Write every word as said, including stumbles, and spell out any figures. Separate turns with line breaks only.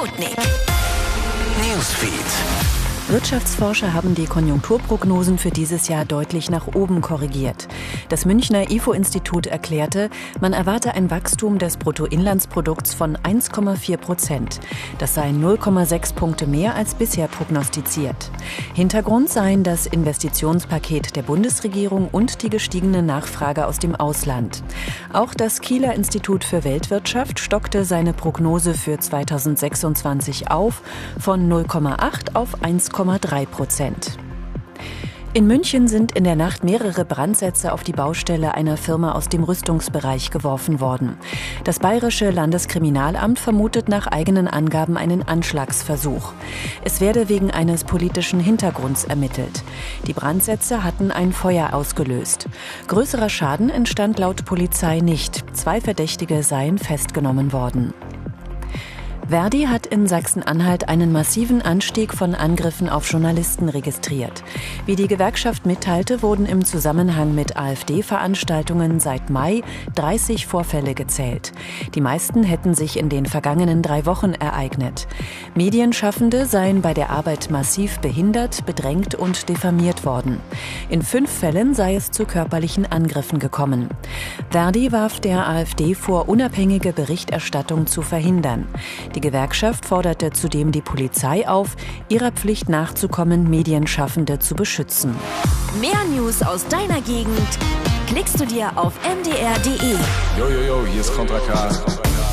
Sputnik Newsfeed.
Wirtschaftsforscher haben die Konjunkturprognosen für dieses Jahr deutlich nach oben korrigiert. Das Münchner I F O-Institut erklärte, man erwarte ein Wachstum des Bruttoinlandsprodukts von eins Komma vier Prozent. Das seien null Komma sechs Punkte mehr als bisher prognostiziert. Hintergrund seien das Investitionspaket der Bundesregierung und die gestiegene Nachfrage aus dem Ausland. Auch das Kieler Institut für Weltwirtschaft stockte seine Prognose für zweitausendsechsundzwanzig auf von null Komma acht auf eins Komma drei Prozent. In München sind in der Nacht mehrere Brandsätze auf die Baustelle einer Firma aus dem Rüstungsbereich geworfen worden. Das Bayerische Landeskriminalamt vermutet nach eigenen Angaben einen Anschlagsversuch. Es werde wegen eines politischen Hintergrunds ermittelt. Die Brandsätze hatten ein Feuer ausgelöst. Größerer Schaden entstand laut Polizei nicht. Zwei Verdächtige seien festgenommen worden. Verdi hat in Sachsen-Anhalt einen massiven Anstieg von Angriffen auf Journalisten registriert. Wie die Gewerkschaft mitteilte, wurden im Zusammenhang mit AfD-Veranstaltungen seit Mai dreißig Vorfälle gezählt. Die meisten hätten sich in den vergangenen drei Wochen ereignet. Medienschaffende seien bei der Arbeit massiv behindert, bedrängt und diffamiert worden. In fünf Fällen sei es zu körperlichen Angriffen gekommen. Verdi warf der AfD vor, unabhängige Berichterstattung zu verhindern. Die Gewerkschaft forderte zudem die Polizei auf, ihrer Pflicht nachzukommen, Medienschaffende zu beschützen.
Mehr News aus deiner Gegend klickst du dir auf m d r punkt d e.
Jojojo, hier ist Contra K.